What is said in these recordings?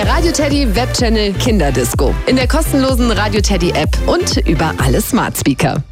Der Radio Teddy Webchannel Kinderdisco. In der kostenlosen Radio Teddy App und über alle Smart Speaker.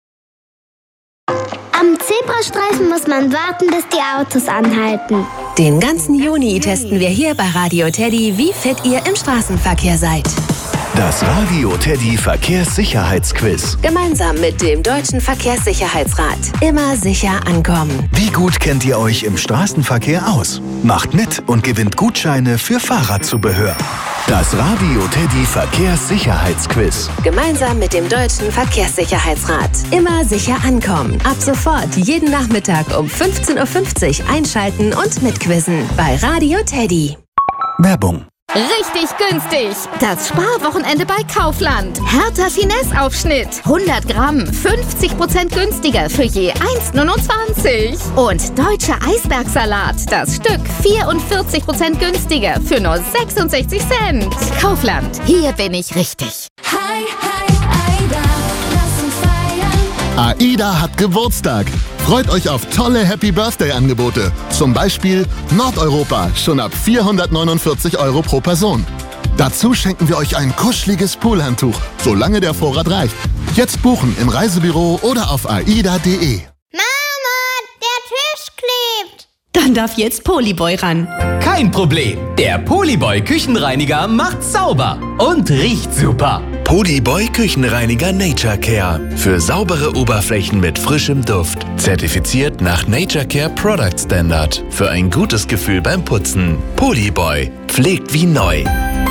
Am Zebrastreifen muss man warten, bis die Autos anhalten. Den ganzen Juni testen wir hier bei Radio Teddy, wie fit ihr im Straßenverkehr seid. Das Radio Teddy Verkehrssicherheitsquiz. Gemeinsam mit dem Deutschen Verkehrssicherheitsrat. Immer sicher ankommen. Wie gut kennt ihr euch im Straßenverkehr aus? Macht mit und gewinnt Gutscheine für Fahrradzubehör. Das Radio Teddy Verkehrssicherheitsquiz. Gemeinsam mit dem Deutschen Verkehrssicherheitsrat. Immer sicher ankommen. Ab sofort jeden Nachmittag um 15.50 Uhr einschalten und mitquizzen bei Radio Teddy. Werbung. Richtig günstig. Das Sparwochenende bei Kaufland. Hertha Finesse-Aufschnitt. 100 Gramm. 50% günstiger für je 1,29. Und deutscher Eisbergsalat. Das Stück 44% günstiger für nur 66 Cent. Kaufland. Hier bin ich richtig. Hi, hi, Aida. Lass uns feiern. AIDA hat Geburtstag. Freut euch auf tolle Happy-Birthday-Angebote. Zum Beispiel Nordeuropa, schon ab 449 € pro Person. Dazu schenken wir euch ein kuscheliges Poolhandtuch, solange der Vorrat reicht. Jetzt buchen im Reisebüro oder auf aida.de. Mama, der Tisch klebt. Dann darf jetzt Polyboy ran. Kein Problem. Der Polyboy Küchenreiniger macht sauber und riecht super. Polyboy Küchenreiniger Nature Care. Für saubere Oberflächen mit frischem Duft. Zertifiziert nach Nature Care Product Standard. Für ein gutes Gefühl beim Putzen. Polyboy. Pflegt wie neu.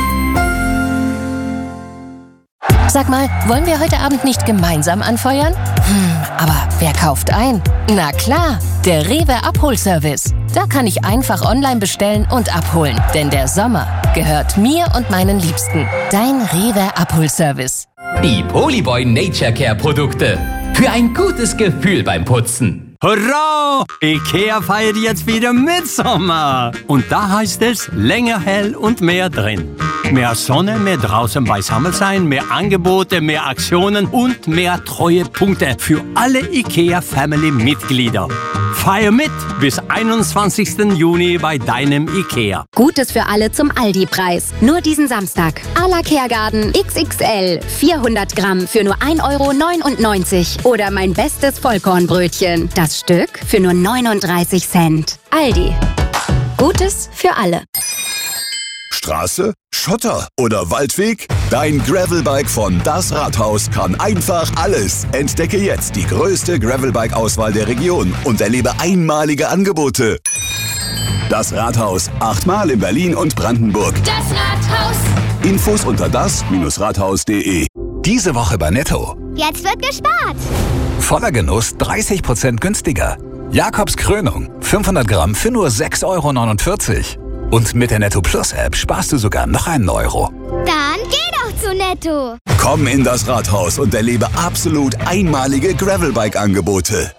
Sag mal, wollen wir heute Abend nicht gemeinsam anfeuern? Aber wer kauft ein? Na klar, der Rewe Abholservice. Da kann ich einfach online bestellen und abholen. Denn der Sommer gehört mir und meinen Liebsten. Dein Rewe Abholservice. Die Polyboy Nature Care Produkte. Für ein gutes Gefühl beim Putzen. Hurra! IKEA feiert jetzt wieder Mitsommer. Und da heißt es, länger hell und mehr drin. Mehr Sonne, mehr draußen beisammen sein, mehr Angebote, mehr Aktionen und mehr Treuepunkte für alle IKEA-Family-Mitglieder. Feier mit bis 21. Juni bei deinem IKEA. Gutes für alle zum Aldi-Preis. Nur diesen Samstag. A la Kehrgarten XXL. 400 Gramm für nur 1,99 € Oder mein bestes Vollkornbrötchen. Das Stück für nur 39 Cent. Aldi. Gutes für alle. Straße, Schotter oder Waldweg? Dein Gravelbike von Das Rathaus kann einfach alles. Entdecke jetzt die größte Gravelbike-Auswahl der Region und erlebe einmalige Angebote. Das Rathaus, 8-mal in Berlin und Brandenburg. Das Rathaus. Infos unter das-rathaus.de. Diese Woche bei Netto. Jetzt wird gespart. Voller Genuss 30% günstiger. Jakobs Krönung, 500 Gramm für nur 6,49 €. Und mit der Netto Plus App sparst du sogar noch einen Euro. Dann geh doch zu Netto. Komm in das Rathaus und erlebe absolut einmalige Gravelbike-Angebote.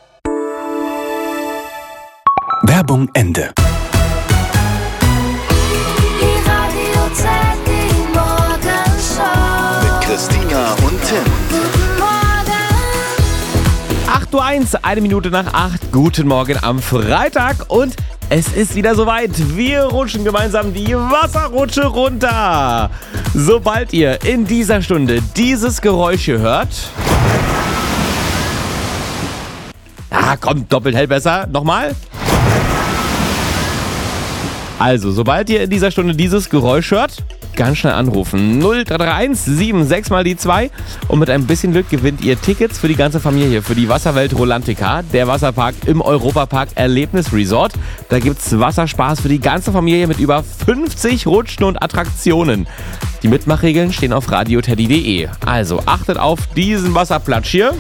Werbung Ende. Die Radio Teddy Morgenshow. Mit Christina und Tim. Guten Morgen. 8:01 Uhr, 1 Minute nach 8. Guten Morgen am Freitag und es ist wieder soweit. Wir rutschen gemeinsam die Wasserrutsche runter. Sobald ihr in dieser Stunde dieses Geräusch hört... Ah, komm, doppelt hält besser. Nochmal. Also, sobald ihr in dieser Stunde dieses Geräusch hört, ganz schnell anrufen. 0331 76 mal die 2 und mit ein bisschen Glück gewinnt ihr Tickets für die ganze Familie für die Wasserwelt Rolantica, der Wasserpark im Europapark Erlebnisresort. Da gibt's Wasserspaß für die ganze Familie mit über 50 Rutschen und Attraktionen. Die Mitmachregeln stehen auf radioteddy.de. Also achtet auf diesen Wasserplatsch hier.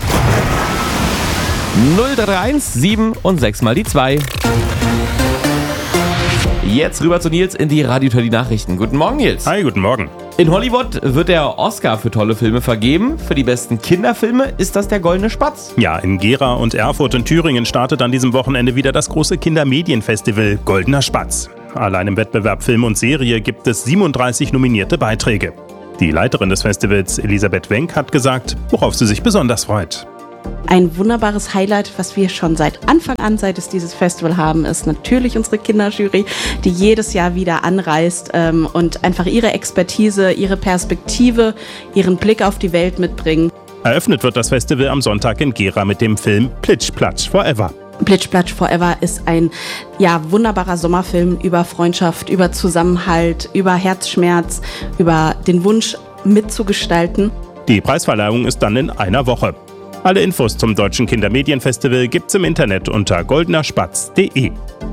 0331 7 und 6 mal die 2. Jetzt rüber zu Nils in die Radio Teddy Nachrichten. Guten Morgen, Nils. Hi, guten Morgen. In Hollywood wird der Oscar für tolle Filme vergeben. Für die besten Kinderfilme ist das der Goldene Spatz. Ja, in Gera und Erfurt in Thüringen startet an diesem Wochenende wieder das große Kindermedienfestival Goldener Spatz. Allein im Wettbewerb Film und Serie gibt es 37 nominierte Beiträge. Die Leiterin des Festivals, Elisabeth Wenck, hat gesagt, worauf sie sich besonders freut. Ein wunderbares Highlight, was wir schon seit Anfang an, seit es dieses Festival haben, ist natürlich unsere Kinderjury, die jedes Jahr wieder anreist und einfach ihre Expertise, ihre Perspektive, ihren Blick auf die Welt mitbringen. Eröffnet wird das Festival am Sonntag in Gera mit dem Film Plitsch Platsch Forever. Plitsch Platsch Forever ist ein wunderbarer Sommerfilm über Freundschaft, über Zusammenhalt, über Herzschmerz, über den Wunsch mitzugestalten. Die Preisverleihung ist dann in einer Woche. Alle Infos zum Deutschen Kindermedienfestival gibt's im Internet unter goldenerspatz.de.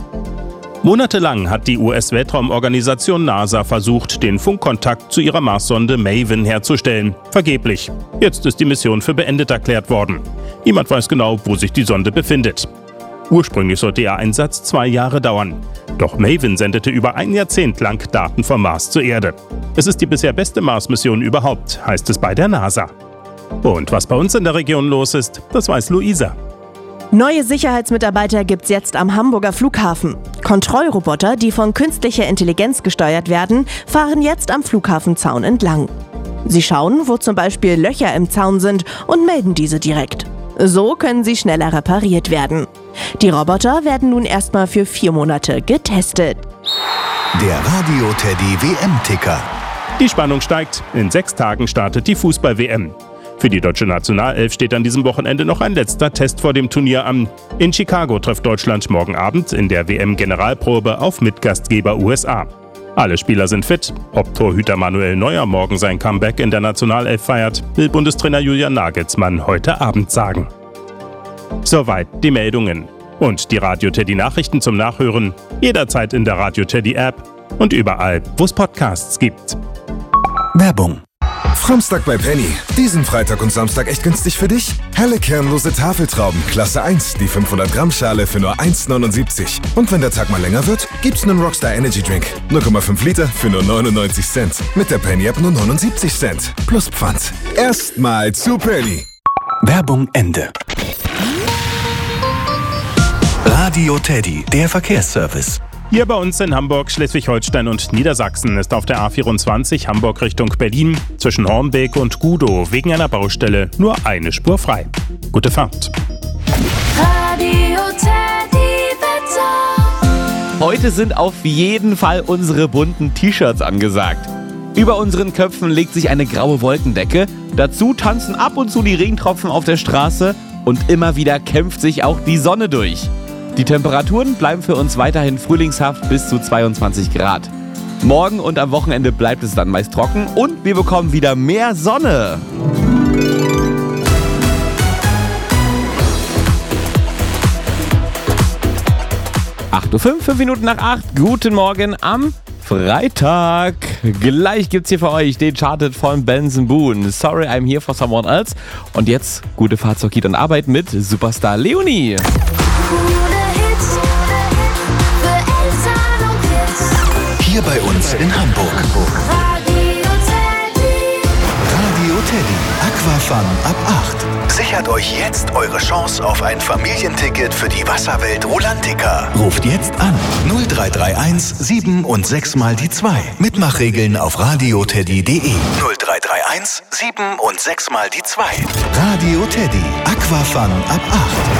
Monatelang hat die US-Weltraumorganisation NASA versucht, den Funkkontakt zu ihrer Marssonde Maven herzustellen. Vergeblich. Jetzt ist die Mission für beendet erklärt worden. Niemand weiß genau, wo sich die Sonde befindet. Ursprünglich sollte ihr Einsatz 2 Jahre dauern. Doch Maven sendete über 1 Jahrzehnt lang Daten vom Mars zur Erde. Es ist die bisher beste Mars-Mission überhaupt, heißt es bei der NASA. Und was bei uns in der Region los ist, das weiß Luisa. Neue Sicherheitsmitarbeiter gibt's jetzt am Hamburger Flughafen. Kontrollroboter, die von künstlicher Intelligenz gesteuert werden, fahren jetzt am Flughafenzaun entlang. Sie schauen, wo zum Beispiel Löcher im Zaun sind und melden diese direkt. So können sie schneller repariert werden. Die Roboter werden nun erstmal für 4 Monate getestet. Der Radio Teddy WM-Ticker. Die Spannung steigt. In 6 Tagen startet die Fußball-WM. Für die deutsche Nationalelf steht an diesem Wochenende noch ein letzter Test vor dem Turnier an. In Chicago trifft Deutschland morgen Abend in der WM-Generalprobe auf Mitgastgeber USA. Alle Spieler sind fit. Ob Torhüter Manuel Neuer morgen sein Comeback in der Nationalelf feiert, will Bundestrainer Julian Nagelsmann heute Abend sagen. Soweit die Meldungen. Und die Radio Teddy Nachrichten zum Nachhören jederzeit in der Radio Teddy App und überall, wo es Podcasts gibt. Werbung. Samstag bei Penny. Diesen Freitag und Samstag echt günstig für dich? Helle kernlose Tafeltrauben, Klasse 1, die 500 Gramm Schale für nur 1,79. Und wenn der Tag mal länger wird, gibt's einen Rockstar Energy Drink. 0,5 Liter für nur 99 Cent. Mit der Penny App nur 79 Cent. Plus Pfand. Erstmal zu Penny. Werbung Ende. Radio Teddy, der Verkehrsservice. Hier bei uns in Hamburg, Schleswig-Holstein und Niedersachsen ist auf der A24 Hamburg Richtung Berlin zwischen Hornbeek und Gudow wegen einer Baustelle nur eine Spur frei. Gute Fahrt. Radio Teddy Wetter. Heute sind auf jeden Fall unsere bunten T-Shirts angesagt. Über unseren Köpfen legt sich eine graue Wolkendecke. Dazu tanzen ab und zu die Regentropfen auf der Straße und immer wieder kämpft sich auch die Sonne durch. Die Temperaturen bleiben für uns weiterhin frühlingshaft bis zu 22 Grad. Morgen und am Wochenende bleibt es dann meist trocken und wir bekommen wieder mehr Sonne. Uhr 5 Minuten nach 8. Guten Morgen am Freitag. Gleich gibt's hier für euch den Charted von Benson Boone. Sorry, I'm here for someone else. Und jetzt gute Fahrt zur Kita und Arbeit mit Superstar Leonie. Hier bei uns in Hamburg. Radio Teddy. Aquafun ab 8. Sichert euch jetzt eure Chance auf ein Familienticket für die Wasserwelt Rolantica. Ruft jetzt an 0331 7 und 6 mal die 2. Mitmachregeln auf radioteddy.de. 0331 7 und 6 mal die 2. Radio Teddy. Aquafun ab 8.